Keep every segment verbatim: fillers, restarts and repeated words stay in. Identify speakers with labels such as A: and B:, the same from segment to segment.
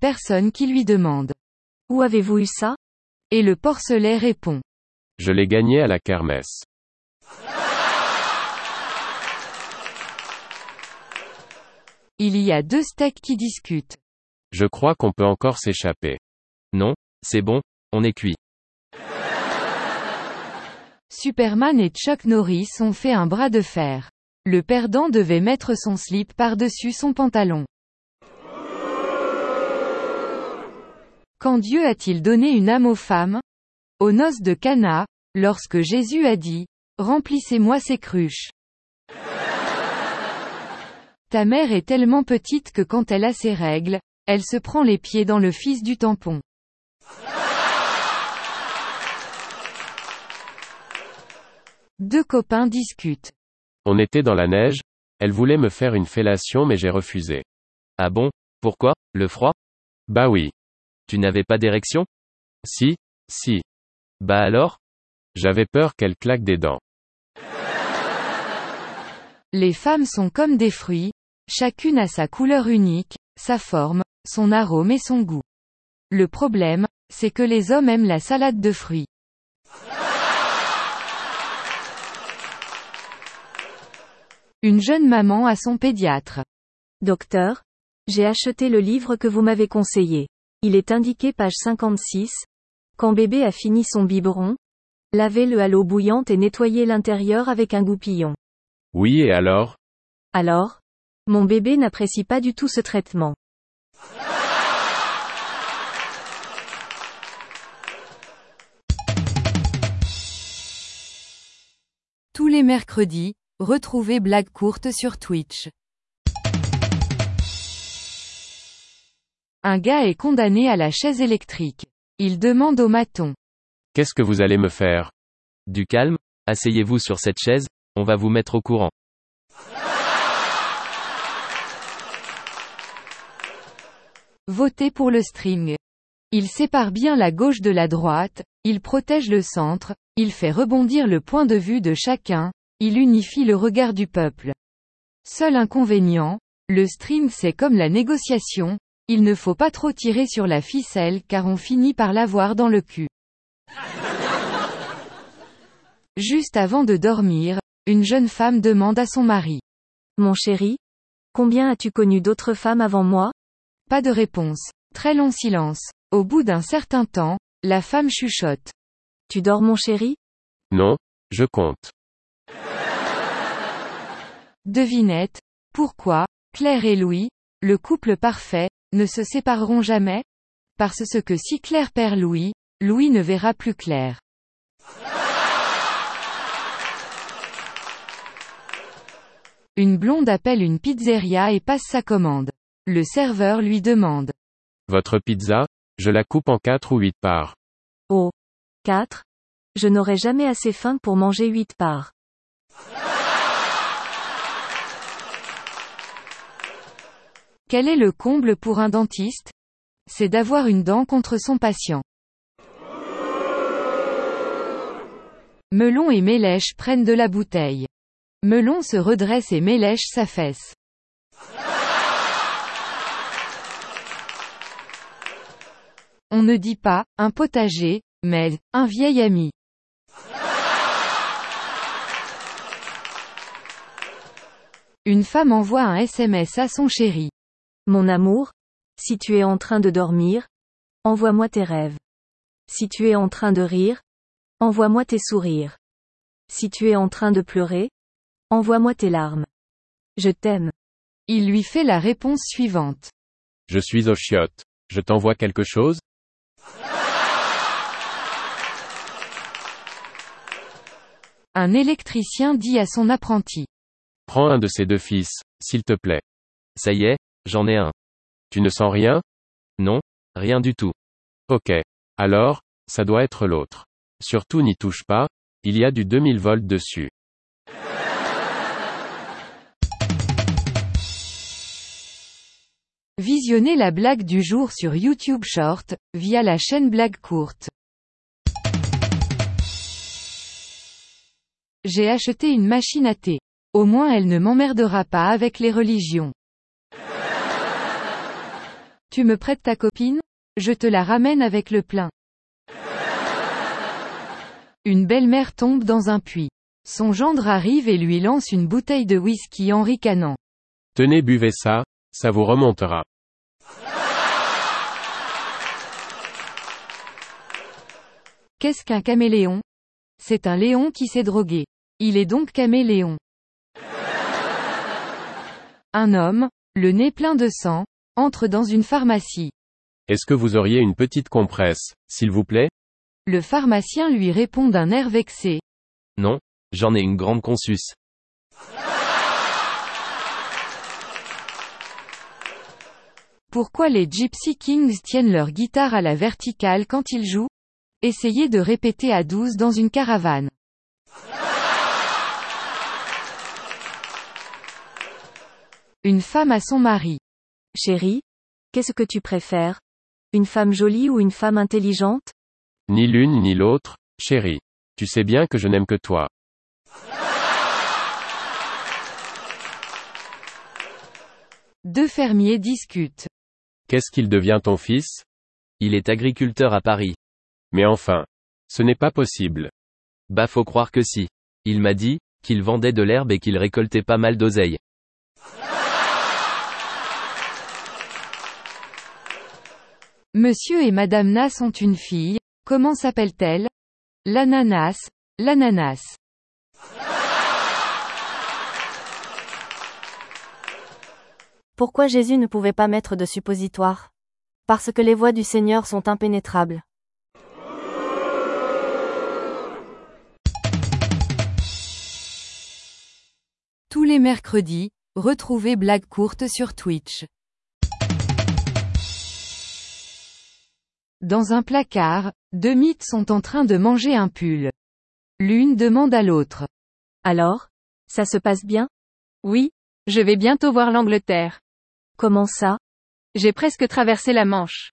A: personne qui lui demande.
B: Où avez-vous eu ça?
A: Et le porcelet répond.
C: Je l'ai gagné à la kermesse.
A: Il y a deux steaks qui discutent.
C: Je crois qu'on peut encore s'échapper.
D: Non, c'est bon, on est cuit.
A: Superman et Chuck Norris ont fait un bras de fer. Le perdant devait mettre son slip par-dessus son pantalon. Quand Dieu a-t-il donné une âme aux femmes? Aux noces de Cana, lorsque Jésus a dit, « Remplissez-moi ces cruches ». Ta mère est tellement petite que quand elle a ses règles, elle se prend les pieds dans le fils du tampon. Deux copains discutent.
C: On était dans la neige, elle voulait me faire une fellation mais j'ai refusé.
D: Ah bon, pourquoi, le froid?
C: Bah oui.
D: Tu n'avais pas d'érection?
C: Si, si.
D: Bah alors?
C: J'avais peur qu'elle claque des dents.
A: Les femmes sont comme des fruits, chacune a sa couleur unique, sa forme, son arôme et son goût. Le problème, c'est que les hommes aiment la salade de fruits. Une jeune maman à son pédiatre.
B: Docteur, j'ai acheté le livre que vous m'avez conseillé. Il est indiqué page cinquante-six. Quand bébé a fini son biberon, lavez-le à l'eau bouillante et nettoyez l'intérieur avec un goupillon.
C: Oui et alors?
B: Alors? Mon bébé n'apprécie pas du tout ce traitement.
A: Tous les mercredis, retrouvez Blague courte sur Twitch. Un gars est condamné à la chaise électrique. Il demande au maton.
C: Qu'est-ce que vous allez me faire?
D: Du calme, asseyez-vous sur cette chaise, on va vous mettre au courant.
A: Votez pour le string. Il sépare bien la gauche de la droite, il protège le centre, il fait rebondir le point de vue de chacun, il unifie le regard du peuple. Seul inconvénient, le string c'est comme la négociation, il ne faut pas trop tirer sur la ficelle car on finit par l'avoir dans le cul. Juste avant de dormir, une jeune femme demande à son mari.
B: Mon chéri, combien as-tu connu d'autres femmes avant moi?
A: Pas de réponse. Très long silence. Au bout d'un certain temps, la femme chuchote.
B: Tu dors mon chéri?
C: Non, je compte.
A: Devinette. Pourquoi, Claire et Louis, le couple parfait, ne se sépareront jamais? Parce que si Claire perd Louis, Louis ne verra plus Claire. Une blonde appelle une pizzeria et passe sa commande. Le serveur lui demande.
C: Votre pizza? Je la coupe en quatre ou huit parts.
B: Oh. Quatre? Je n'aurai jamais assez faim pour manger huit parts.
A: Quel est le comble pour un dentiste? C'est d'avoir une dent contre son patient. Melon et Mélèche prennent de la bouteille. Melon se redresse et Mélèche s'affaisse. On ne dit pas, un potager, mais, un vieil ami. Une femme envoie un S M S à son chéri.
B: Mon amour, si tu es en train de dormir, envoie-moi tes rêves. Si tu es en train de rire, envoie-moi tes sourires. Si tu es en train de pleurer, envoie-moi tes larmes. Je t'aime.
A: Il lui fait la réponse suivante.
C: Je suis aux chiottes. Je t'envoie quelque chose?
A: Un électricien dit à son apprenti.
C: Prends un de ces deux fils, s'il te plaît.
D: Ça y est, j'en ai un.
C: Tu ne sens rien?
D: Non, rien du tout.
C: Ok. Alors, ça doit être l'autre. Surtout n'y touche pas, il y a du deux mille volts dessus.
A: Visionnez la blague du jour sur YouTube Short, via la chaîne Blague courte. J'ai acheté une machine à thé. Au moins elle ne m'emmerdera pas avec les religions. Tu me prêtes ta copine? Je te la ramène avec le plein. Une belle-mère tombe dans un puits. Son gendre arrive et lui lance une bouteille de whisky en ricanant.
C: Tenez, buvez ça, ça vous remontera.
A: Qu'est-ce qu'un caméléon? C'est un léon qui s'est drogué. Il est donc caméléon. Un homme, le nez plein de sang, entre dans une pharmacie.
C: Est-ce que vous auriez une petite compresse, s'il vous plaît?
A: Le pharmacien lui répond d'un air vexé.
D: Non, j'en ai une grande consus.
A: Pourquoi les Gypsy Kings tiennent leur guitare à la verticale quand ils jouent? Essayez de répéter à douze dans une caravane. Une femme à son mari.
B: Chérie, qu'est-ce que tu préfères? Une femme jolie ou une femme intelligente?
C: Ni l'une ni l'autre, chérie. Tu sais bien que je n'aime que toi.
A: Deux fermiers discutent.
C: Qu'est-ce qu'il devient ton fils?
D: Il est agriculteur à Paris.
C: Mais enfin. Ce n'est pas possible.
D: Bah faut croire que si. Il m'a dit, qu'il vendait de l'herbe et qu'il récoltait pas mal d'oseille.
A: Monsieur et Madame Nas ont une fille, comment s'appelle-t-elle? L'ananas, l'ananas.
E: Pourquoi Jésus ne pouvait pas mettre de suppositoire? Parce que les voies du Seigneur sont impénétrables.
A: Tous les mercredis, retrouvez Blague courte sur Twitch. Dans un placard, deux mythes sont en train de manger un pull. L'une demande à l'autre.
B: Alors? Ça se passe bien?
F: Oui, je vais bientôt voir l'Angleterre.
B: Comment ça?
F: J'ai presque traversé la Manche.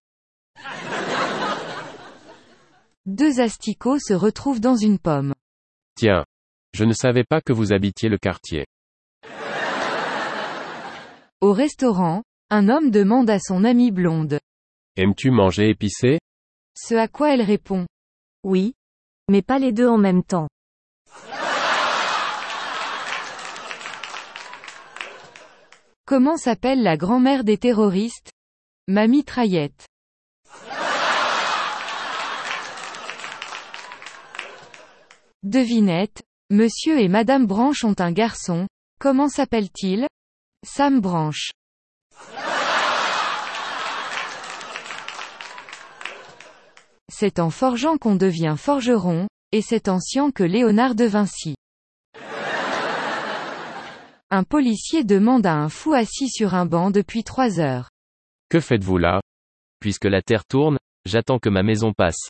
A: Deux asticots se retrouvent dans une pomme.
C: Tiens. Je ne savais pas que vous habitiez le quartier.
A: Au restaurant, un homme demande à son amie blonde.
C: Aimes-tu manger épicé?
A: Ce à quoi elle répond.
B: Oui. Mais pas les deux en même temps.
A: Comment s'appelle la grand-mère des terroristes? Ma mitraillette. Devinette, Monsieur et Madame Branche ont un garçon, comment s'appelle-t-il? Sam Branche. C'est en forgeant qu'on devient forgeron, et c'est en sciant que Léonard de Vinci. Un policier demande à un fou assis sur un banc depuis trois heures.
C: Que faites-vous là?
D: Puisque la terre tourne, j'attends que ma maison passe.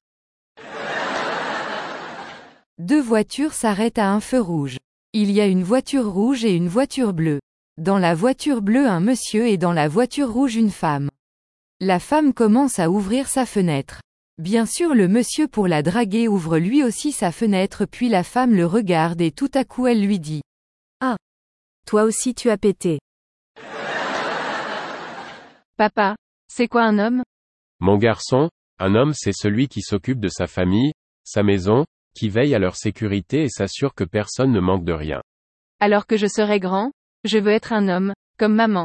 A: Deux voitures s'arrêtent à un feu rouge. Il y a une voiture rouge et une voiture bleue. Dans la voiture bleue un monsieur et dans la voiture rouge une femme. La femme commence à ouvrir sa fenêtre. Bien sûr le monsieur pour la draguer ouvre lui aussi sa fenêtre puis la femme le regarde et tout à coup elle lui dit.
B: Ah. Toi aussi tu as pété.
F: Papa, c'est quoi un homme?
C: Mon garçon, un homme c'est celui qui s'occupe de sa famille, sa maison, qui veille à leur sécurité et s'assure que personne ne manque de rien.
F: Alors que je serai grand, je veux être un homme, comme maman.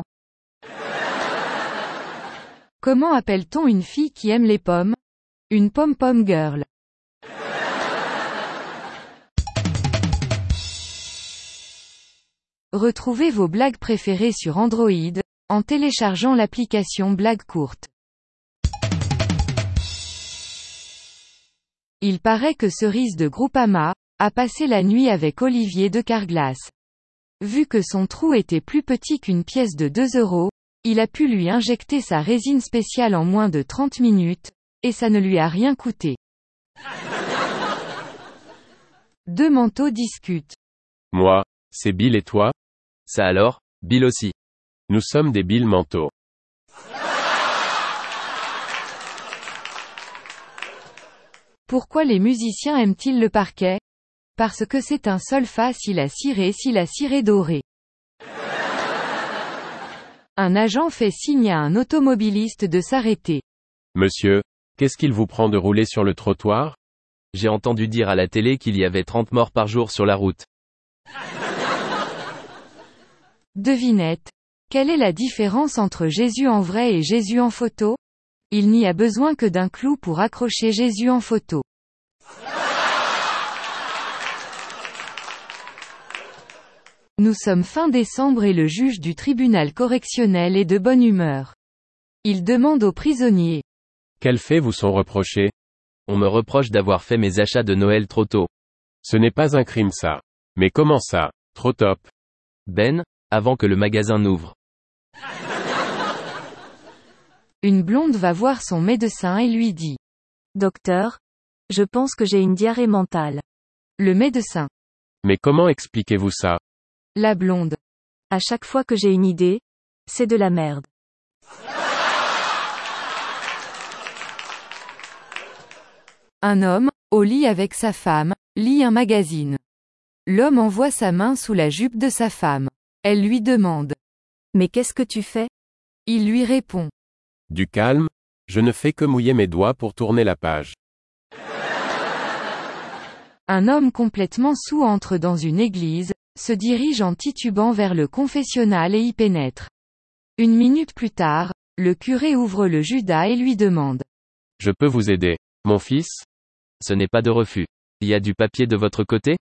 A: Comment appelle-t-on une fille qui aime les pommes? Une pom-pom girl. Retrouvez vos blagues préférées sur Android, en téléchargeant l'application Blague courte. Il paraît que Cerise de Groupama a passé la nuit avec Olivier de Carglass. Vu que son trou était plus petit qu'une pièce de deux euros, il a pu lui injecter sa résine spéciale en moins de trente minutes, et ça ne lui a rien coûté. Deux manteaux discutent.
C: Moi, c'est Bill et toi?
D: Ça alors, Bill aussi.
C: Nous sommes des Bill manteaux.
A: Pourquoi les musiciens aiment-ils le parquet? Parce que c'est un sol fa si la ciré si la ciré doré. Un agent fait signe à un automobiliste de s'arrêter.
C: Monsieur, qu'est-ce qu'il vous prend de rouler sur le trottoir?
D: J'ai entendu dire à la télé qu'il y avait trente morts par jour sur la route.
A: Devinette. Quelle est la différence entre Jésus en vrai et Jésus en photo? Il n'y a besoin que d'un clou pour accrocher Jésus en photo. Nous sommes fin décembre et le juge du tribunal correctionnel est de bonne humeur. Il demande aux prisonniers.
C: Quels faits vous sont reprochés?
D: On me reproche d'avoir fait mes achats de Noël trop tôt.
C: Ce n'est pas un crime ça. Mais comment ça, trop top?
D: Ben, avant que le magasin n'ouvre.
A: Une blonde va voir son médecin et lui dit.
B: Docteur, je pense que j'ai une diarrhée mentale.
A: Le médecin.
C: Mais comment expliquez-vous ça?
A: La blonde.
B: À chaque fois que j'ai une idée, c'est de la merde.
A: Un homme, au lit avec sa femme, lit un magazine. L'homme envoie sa main sous la jupe de sa femme. Elle lui demande.
B: Mais qu'est-ce que tu fais?
A: Il lui répond.
C: Du calme, je ne fais que mouiller mes doigts pour tourner la page.
A: Un homme complètement saoul entre dans une église, se dirige en titubant vers le confessionnal et y pénètre. Une minute plus tard, le curé ouvre le Judas et lui demande.
C: Je peux vous aider, mon fils?
D: Ce n'est pas de refus. Il y a du papier de votre côté?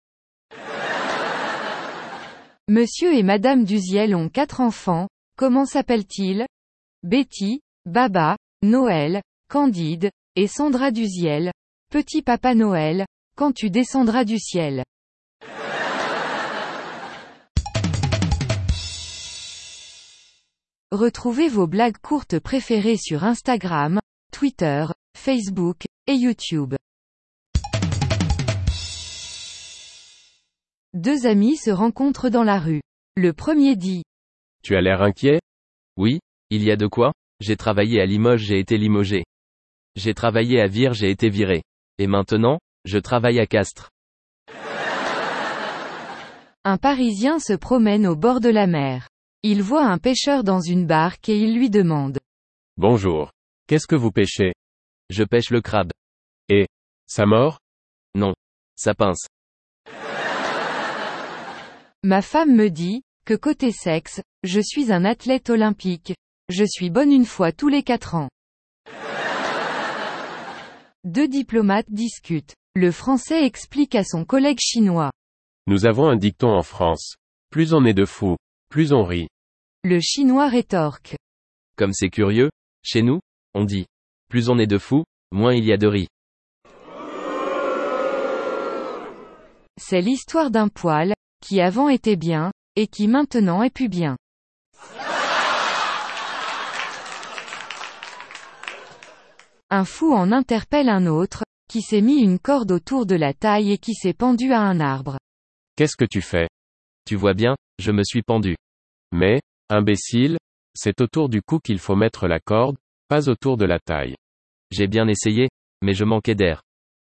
A: Monsieur et Madame Duziel ont quatre enfants, comment s'appellent-ils? Betty, Baba, Noël, Candide, et Sandra Duziel. Petit Papa Noël, quand tu descendras du ciel. Retrouvez vos blagues courtes préférées sur Instagram, Twitter, Facebook, et YouTube. Deux amis se rencontrent dans la rue. Le premier dit.
C: Tu as l'air inquiet?
D: Oui, il y a de quoi, j'ai travaillé à Limoges, j'ai été limogé. J'ai travaillé à Vire, j'ai été viré. Et maintenant, je travaille à Castres.
A: Un Parisien se promène au bord de la mer. Il voit un pêcheur dans une barque et il lui demande.
C: Bonjour. Qu'est-ce que vous pêchez?
D: Je pêche le crabe.
C: Et, ça mord?
D: Non. Ça pince.
A: Ma femme me dit, que côté sexe, je suis un athlète olympique. Je suis bonne une fois tous les quatre ans. Deux diplomates discutent. Le Français explique à son collègue chinois.
C: Nous avons un dicton en France. Plus on est de fous, plus on rit.
A: Le Chinois rétorque.
D: Comme c'est curieux, chez nous, on dit. Plus on est de fous, moins il y a de riz.
A: C'est l'histoire d'un poil, qui avant était bien, et qui maintenant est plus bien. Un fou en interpelle un autre, qui s'est mis une corde autour de la taille et qui s'est pendu à un arbre.
C: Qu'est-ce que tu fais?
D: Tu vois bien, je me suis pendu.
C: Mais, imbécile, c'est autour du cou qu'il faut mettre la corde, pas autour de la taille.
D: J'ai bien essayé, mais je manquais d'air.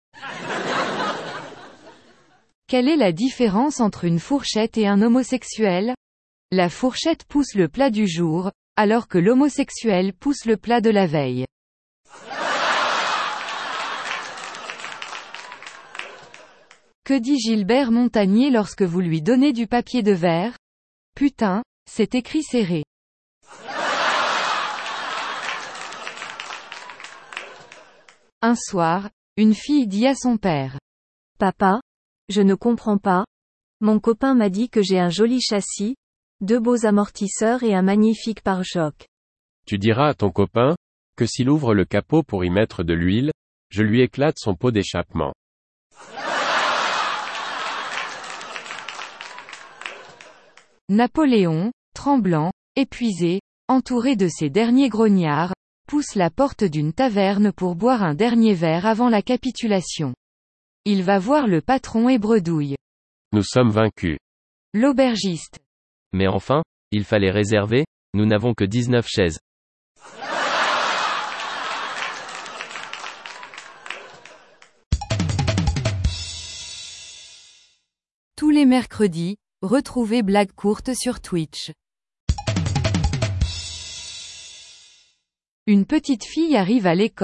A: Quelle est la différence entre une fourchette et un homosexuel? La fourchette pousse le plat du jour, alors que l'homosexuel pousse le plat de la veille. Que dit Gilbert Montagnier lorsque vous lui donnez du papier de verre? Putain, c'est écrit serré. Un soir, une fille dit à son père.
B: Papa, je ne comprends pas. Mon copain m'a dit que j'ai un joli châssis, deux beaux amortisseurs et un magnifique pare-choc.
C: Tu diras à ton copain, que s'il ouvre le capot pour y mettre de l'huile, je lui éclate son pot d'échappement.
A: Napoléon, tremblant, épuisé, entouré de ses derniers grognards, pousse la porte d'une taverne pour boire un dernier verre avant la capitulation. Il va voir le patron et bredouille.
C: Nous sommes vaincus.
A: L'aubergiste.
D: Mais enfin, il fallait réserver, nous n'avons que dix-neuf chaises.
A: Tous les mercredis, retrouvez Blagues courtes sur Twitch. Une petite fille arrive à l'école.